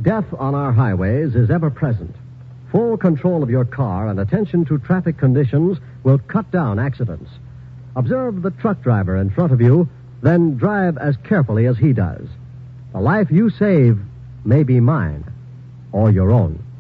Death on our highways is ever present. Full control of your car and attention to traffic conditions will cut down accidents. Observe the truck driver in front of you, then drive as carefully as he does. The life you save may be mine or your own.